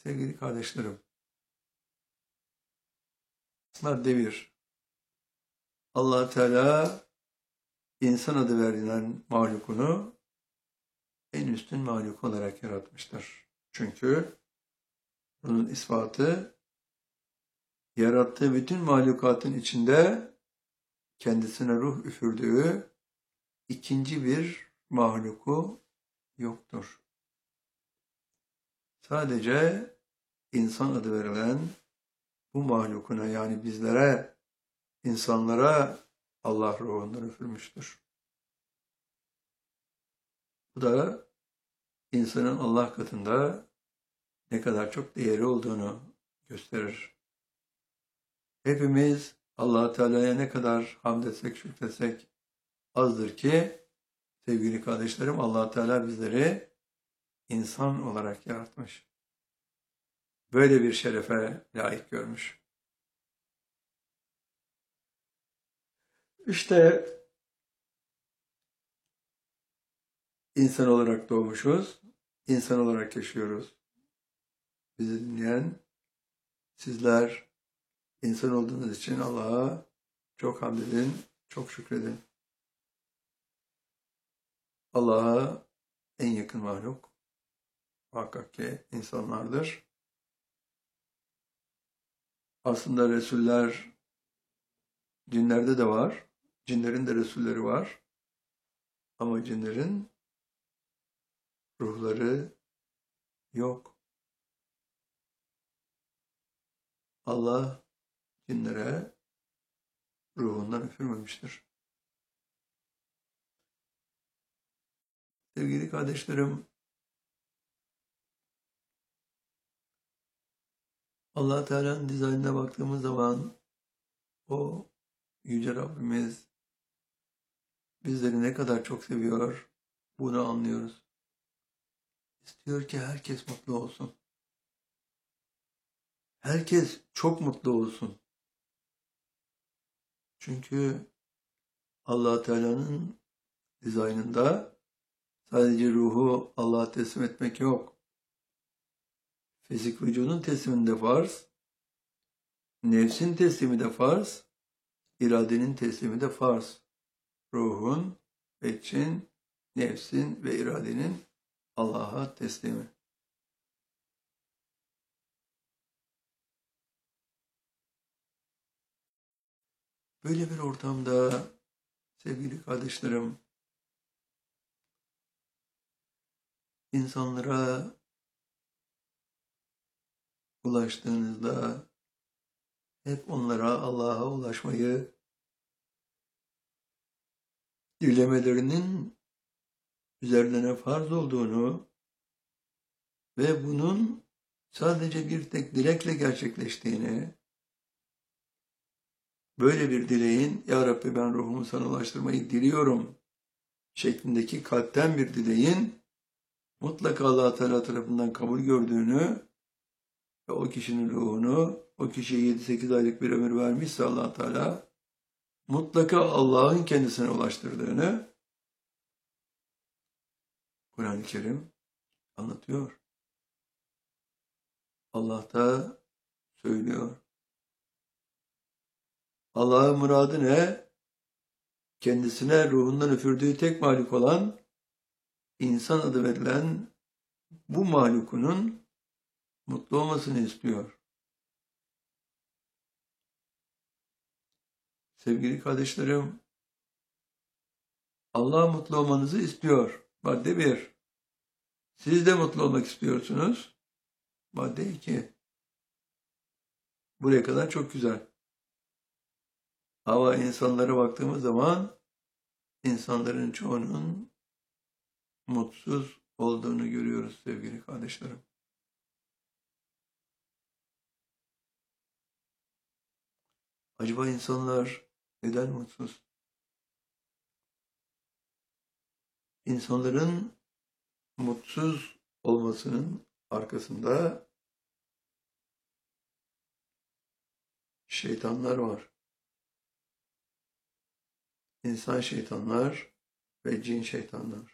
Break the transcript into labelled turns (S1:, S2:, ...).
S1: Sevgili kardeşlerim, madde 1. Allah Teala insan adı verilen mahlukunu en üstün mahluk olarak yaratmıştır. Çünkü bunun ispatı yarattığı bütün mahlukatın içinde kendisine ruh üfürdüğü ikinci bir mahluku yoktur. Sadece insan adı verilen bu mahlukuna, yani bizlere, insanlara Allah ruhundan üfürmüştür. Bu da insanın Allah katında ne kadar çok değeri olduğunu gösterir. Hepimiz Allah Teala'ya ne kadar hamd etsek, şükretsek azdır ki, sevgili kardeşlerim, Allah Teala bizleri insan olarak yaratmış. Böyle bir şerefe layık görmüş. İşte insan olarak doğmuşuz, insan olarak yaşıyoruz. Bizi dinleyen sizler insan olduğunuz için Allah'a çok hamd edin, çok şükredin. Allah'a en yakın mahluk muhakkak ki insanlardır. Aslında Resuller cinlerde de var. Cinlerin de Resulleri var. Ama cinlerin ruhları yok. Allah cinlere ruhundan üfürmemiştir. Sevgili kardeşlerim, Allah Teala'nın dizaynına baktığımız zaman o Yüce Rabbimiz bizleri ne kadar çok seviyor, bunu anlıyoruz. İstiyor ki herkes mutlu olsun. Herkes çok mutlu olsun. Çünkü Allah Teala'nın dizaynında sadece ruhu Allah'a teslim etmek yok. Fizik vücudun teslimi de farz, nefsin teslimi de farz, iradenin teslimi de farz. Ruhun, bekçin, nefsin ve iradenin Allah'a teslimi. Böyle bir ortamda sevgili kardeşlerim, insanlara ulaştığınızda hep onlara Allah'a ulaşmayı dilemelerinin üzerlerine farz olduğunu ve bunun sadece bir tek dilekle gerçekleştiğini, böyle bir dileğin "Ya Rabbi, ben ruhumu sana ulaştırmayı diliyorum" şeklindeki kalpten bir dileğin mutlaka Allah Teala tarafından kabul gördüğünü ve o kişinin ruhunu, o kişiye 7-8 aylık bir ömür vermişse Allah Teala, mutlaka Allah'ın kendisine ulaştırdığını Kur'an-ı Kerim anlatıyor. Allah da söylüyor. Allah'ın muradı ne? Kendisine ruhundan üfürdüğü tek mahluk olan insan adı verilen bu mahlukunun mutlu olmasını istiyor. Sevgili kardeşlerim, Allah mutlu olmanızı istiyor. Madde 1. Siz de mutlu olmak istiyorsunuz. Madde 2. Buraya kadar çok güzel. Ama insanlara baktığımız zaman insanların çoğunun mutsuz olduğunu görüyoruz sevgili kardeşlerim. Acaba insanlar neden mutsuz? İnsanların mutsuz olmasının arkasında şeytanlar var. İnsan şeytanlar ve cin şeytanlar.